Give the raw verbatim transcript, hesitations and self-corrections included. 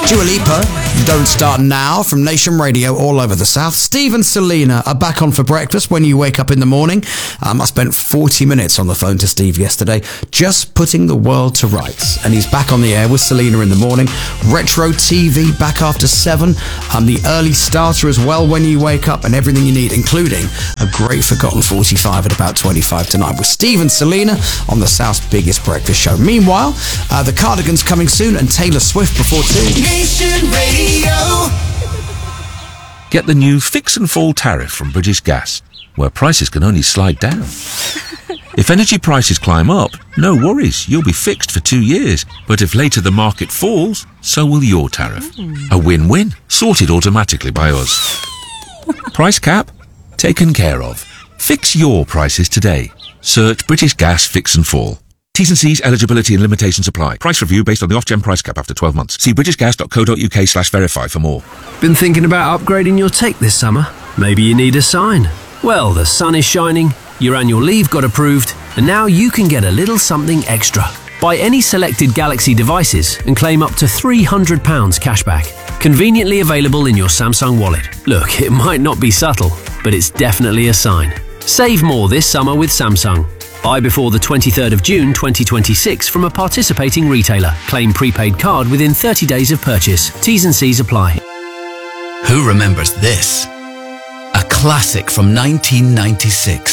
Dua Lipa, Don't Start Now, from Nation Radio all over the South. Steve and Selena are back on for breakfast when you wake up in the morning. Um, I spent forty minutes on the phone to Steve yesterday, just putting the world to rights. And he's back on the air with Selena in the morning. Retro T V back after seven. Um, the early starter as well when you wake up, and everything you need, including a great forgotten forty-five at about twenty-five to nine with Steve and Selena on the South's biggest breakfast show. Meanwhile, uh, the Cardigans coming soon, and Taylor Swift before two. Nation Radio. Get the new Fix and Fall tariff from British Gas, where prices can only slide down. If energy prices climb up, no worries, you'll be fixed for two years. But if later the market falls, so will your tariff. A win-win, sorted automatically by us. Price cap? Taken care of. Fix your prices today. Search British Gas Fix and Fall. T's and C's, eligibility and limitations apply. Price review based on the off-gen price cap after twelve months. See britishgas.co.uk slash verify for more. Been thinking about upgrading your take this summer? Maybe you need a sign. Well, the sun is shining, your annual leave got approved, and now you can get a little something extra. Buy any selected Galaxy devices and claim up to three hundred pounds cashback. Conveniently available in your Samsung wallet. Look, it might not be subtle, but it's definitely a sign. Save more this summer with Samsung. Buy before the twenty-third of June twenty twenty-six from a participating retailer. Claim prepaid card within thirty days of purchase. T's and C's apply. Who remembers this? A classic from nineteen ninety-six.